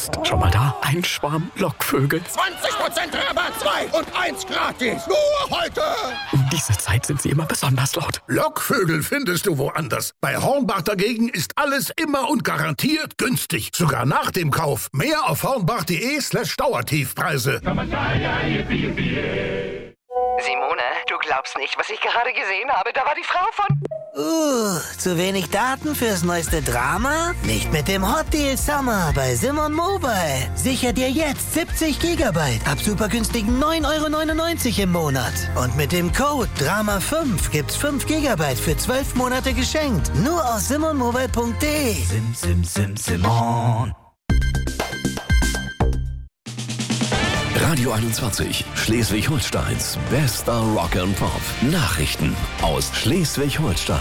Psst, schau mal da, ein Schwarm Lockvögel. 20% Rabatt, 2 und 1 gratis. Nur heute. Um diese Zeit sind sie immer besonders laut. Lockvögel findest du woanders. Bei Hornbach dagegen ist alles immer und garantiert günstig. Sogar nach dem Kauf. Mehr auf hornbach.de/Dauertiefpreise. Simone, du glaubst nicht, was ich gerade gesehen habe. Da war die Frau von... zu wenig Daten fürs neueste Drama? Nicht mit dem Hot Deal Summer bei Simon Mobile. Sicher dir jetzt 70 GB ab super günstigen 9,99 € im Monat. Und mit dem Code DRAMA5 gibt's 5 GB für 12 Monate geschenkt. Nur auf simonmobile.de. Simon. Radio 21, Schleswig-Holsteins bester Rock and Pop. Nachrichten aus Schleswig-Holstein.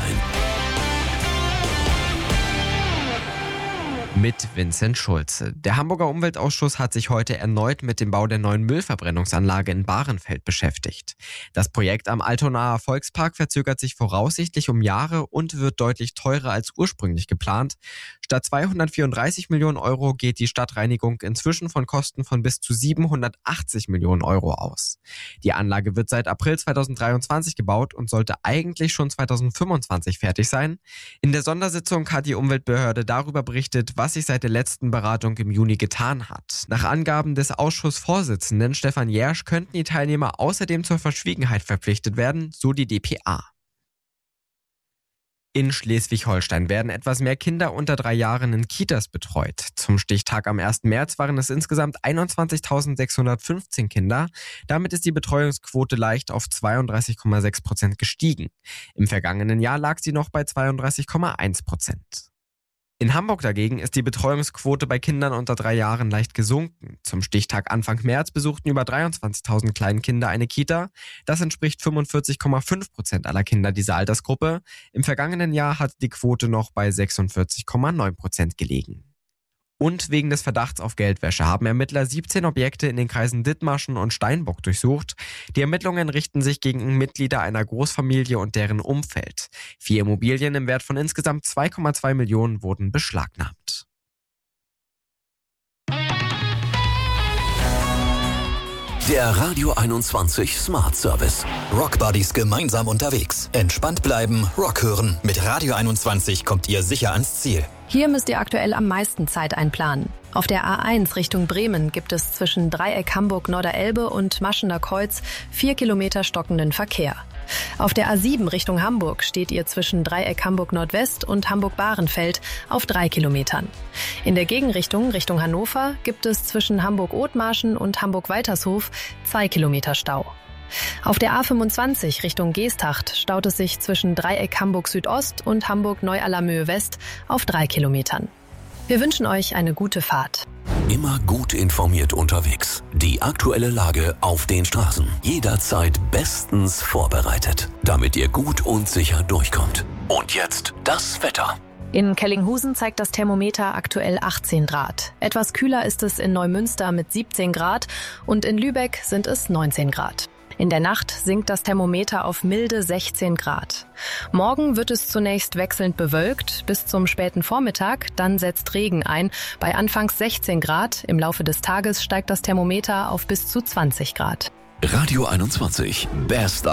Mit Vincent Schulze. Der Hamburger Umweltausschuss hat sich heute erneut mit dem Bau der neuen Müllverbrennungsanlage in Bahrenfeld beschäftigt. Das Projekt am Altonaer Volkspark verzögert sich voraussichtlich um Jahre und wird deutlich teurer als ursprünglich geplant. Statt 234 Millionen Euro geht die Stadtreinigung inzwischen von Kosten von bis zu 780 Millionen Euro aus. Die Anlage wird seit April 2023 gebaut und sollte eigentlich schon 2025 fertig sein. In der Sondersitzung hat die Umweltbehörde darüber berichtet, was sich seit der letzten Beratung im Juni getan hat. Nach Angaben des Ausschussvorsitzenden Stefan Jersch könnten die Teilnehmer außerdem zur Verschwiegenheit verpflichtet werden, so die dpa. In Schleswig-Holstein werden etwas mehr Kinder unter 3 Jahren in Kitas betreut. Zum Stichtag am 1. März waren es insgesamt 21.615 Kinder. Damit ist die Betreuungsquote leicht auf 32,6% gestiegen. Im vergangenen Jahr lag sie noch bei 32,1%. In Hamburg dagegen ist die Betreuungsquote bei Kindern unter 3 Jahren leicht gesunken. Zum Stichtag Anfang März besuchten über 23.000 Kleinkinder eine Kita. Das entspricht 45,5% aller Kinder dieser Altersgruppe. Im vergangenen Jahr hat die Quote noch bei 46,9% gelegen. Und wegen des Verdachts auf Geldwäsche haben Ermittler 17 Objekte in den Kreisen Dithmarschen und Steinbock durchsucht. Die Ermittlungen richten sich gegen Mitglieder einer Großfamilie und deren Umfeld. 4 Immobilien im Wert von insgesamt 2,2 Millionen wurden beschlagnahmt. Der Radio 21 Smart Service. Rockbuddies gemeinsam unterwegs. Entspannt bleiben, Rock hören. Mit Radio 21 kommt ihr sicher ans Ziel. Hier müsst ihr aktuell am meisten Zeit einplanen. Auf der A1 Richtung Bremen gibt es zwischen Dreieck Hamburg-Norderelbe und Maschener Kreuz 4 Kilometer stockenden Verkehr. Auf der A7 Richtung Hamburg steht ihr zwischen Dreieck Hamburg-Nordwest und Hamburg-Bahrenfeld auf 3 Kilometern. In der Gegenrichtung Richtung Hannover gibt es zwischen Hamburg-Othmarschen und Hamburg-Waltershof 2 Kilometer Stau. Auf der A25 Richtung Geesthacht staut es sich zwischen Dreieck Hamburg-Südost und Hamburg-Neu-Allermöhe-West auf 3 Kilometern. Wir wünschen euch eine gute Fahrt. Immer gut informiert unterwegs. Die aktuelle Lage auf den Straßen. Jederzeit bestens vorbereitet, damit ihr gut und sicher durchkommt. Und jetzt das Wetter. In Kellinghusen zeigt das Thermometer aktuell 18 Grad. Etwas kühler ist es in Neumünster mit 17 Grad und in Lübeck sind es 19 Grad. In der Nacht sinkt das Thermometer auf milde 16 Grad. Morgen wird es zunächst wechselnd bewölkt bis zum späten Vormittag, dann setzt Regen ein. Bei anfangs 16 Grad, im Laufe des Tages steigt das Thermometer auf bis zu 20 Grad. Radio 21, bester